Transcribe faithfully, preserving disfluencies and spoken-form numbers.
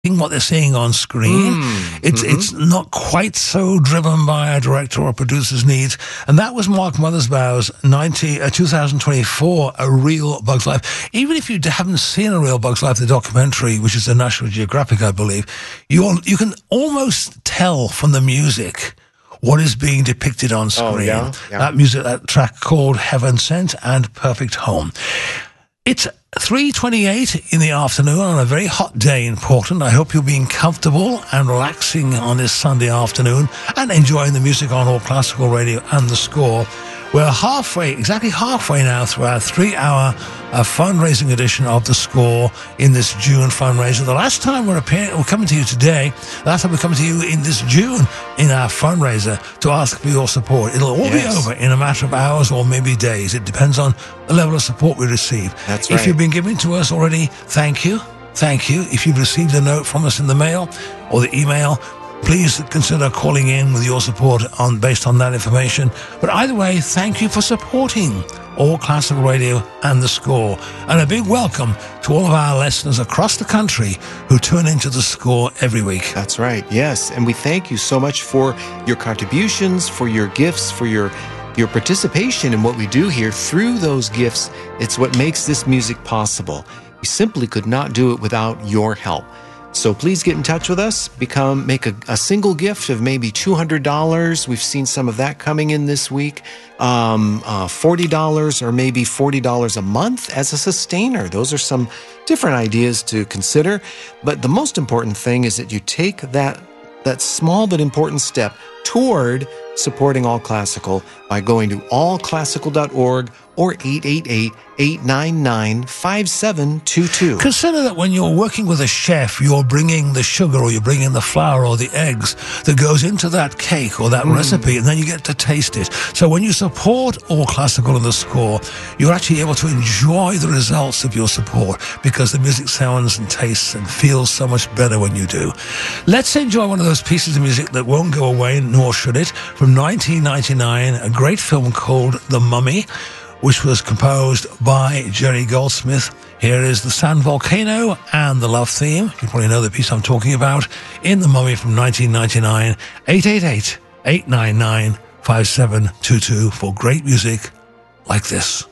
what they're seeing on screen. Mm, it's mm-hmm. it's not quite so driven by a director or producer's needs. And that was Mark Mothersbaugh's ninety, uh, twenty twenty-four A Real Bug's Life. Even if you haven't seen A Real Bug's Life, the documentary, which is a National Geographic, I believe, you all, you can almost tell from the music what is being depicted on screen. Oh, yeah, yeah. That music, that track called Heaven Sent and Perfect Home. It's three twenty-eight in the afternoon on a very hot day in Portland. I hope you're being comfortable and relaxing on this Sunday afternoon and enjoying the music on All Classical Radio and The Score. We're halfway, exactly halfway now through our three-hour uh, fundraising edition of The Score in this June fundraiser. The last time we're, appearing, we're coming to you today, the last time we're coming to you in this June in our fundraiser to ask for your support. It'll all Yes. be over in a matter of hours or maybe days. It depends on the level of support we receive. That's If right. you've been giving to us already, thank you. Thank you. If you've received a note from us in the mail or the email, please consider calling in with your support on based on that information. But either way, thank you for supporting All Classical Radio and The Score. And a big welcome to all of our listeners across the country who tune into The Score every week. That's right, yes. And we thank you so much for your contributions, for your gifts, for your your participation in what we do here. Through those gifts, it's what makes this music possible. We simply could not do it without your help. So please get in touch with us. Become make a, a single gift of maybe two hundred dollars. We've seen some of that coming in this week. Um, uh, forty dollars or maybe forty dollars a month as a sustainer. Those are some different ideas to consider. But the most important thing is that you take that that small but important step toward supporting All Classical by going to all classical dot org or eight eight eight, eight nine nine, five seven two two. Consider that when you're working with a chef, you're bringing the sugar or you're bringing the flour or the eggs that goes into that cake or that mm. recipe, and then you get to taste it. So when you support All Classical and The Score, you're actually able to enjoy the results of your support because the music sounds and tastes and feels so much better when you do. Let's enjoy one of those pieces of music that won't go away, nor should it, from nineteen ninety-nine, a great film called The Mummy, which was composed by Jerry Goldsmith. Here is the Sand Volcano and the love theme. You probably know the piece I'm talking about. In The Mummy from nineteen ninety-nine, eight eight eight, eight nine nine, five seven two two for great music like this.